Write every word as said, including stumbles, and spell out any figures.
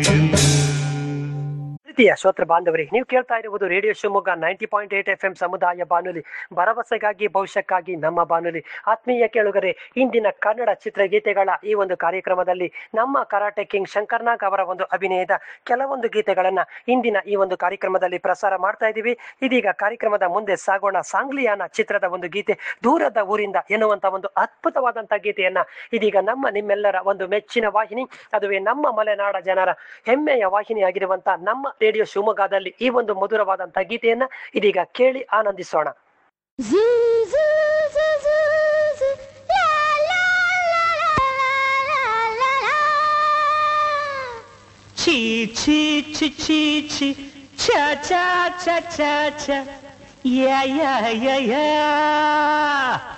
ಪ್ರೀತಿಯ ಶ್ರೋತೃ ಬಾಂಧವರೇ, ನೀವು ಕೇಳ್ತಾ ಇರುವುದು radio Shivamogga ninety point eight F M ಸಮುದಾಯ ಬಾನುಲಿ, ಭರವಸೆಗಾಗಿ ಭವಿಷ್ಯಕ್ಕಾಗಿ ನಮ್ಮ ಬಾನುಲಿ. ಆತ್ಮೀಯ ಕೇಳುಗರೆ, ಇಂದಿನ ಕನ್ನಡ ಚಿತ್ರಗೀತೆಗಳ ಈ ಒಂದು ಕಾರ್ಯಕ್ರಮದಲ್ಲಿ ನಮ್ಮ ಕರಾಟೆ ಕಿಂಗ್ ಶಂಕರ್ನಾಗ್ ಅವರ ಒಂದು ಅಭಿನಯದ ಕೆಲವೊಂದು ಗೀತೆಗಳನ್ನ ಇಂದಿನ ಈ ಒಂದು ಕಾರ್ಯಕ್ರಮದಲ್ಲಿ ಪ್ರಸಾರ ಮಾಡ್ತಾ ಇದ್ದೀವಿ. ಇದೀಗ ಕಾರ್ಯಕ್ರಮದ ಮುಂದೆ ಸಾಗೋಣ. ಸಾಂಗ್ಲಿಯಾನ ಚಿತ್ರದ ಒಂದು ಗೀತೆ ದೂರದ ಊರಿಂದ ಎನ್ನುವಂತ ಒಂದು ಅದ್ಭುತವಾದಂತಹ ಗೀತೆಯನ್ನ ಇದೀಗ ನಮ್ಮ ನಿಮ್ಮೆಲ್ಲರ ಒಂದು ಮೆಚ್ಚಿನ ವಾಹಿನಿ, ಅದುವೇ ನಮ್ಮ ಮಲೆನಾಡ ಜನರ ಹೆಮ್ಮೆಯ ವಾಹಿನಿಯಾಗಿರುವಂತ ನಮ್ಮ ರೇಡಿಯೋ ಶಿವಮೊಗ್ಗದಲ್ಲಿ ಈ ಒಂದು ಮಧುರವಾದಂತಹ ಗೀತೆಯನ್ನ ಇದೀಗ ಕೇಳಿ ಆನಂದಿಸೋಣ. ಚೀ ಚೀ ಚಿ ಚೀ ಚಿ ಚ ಚ ಚ ಚ ಚ ಯಾ ಯಾ ಯಾ ಯಾ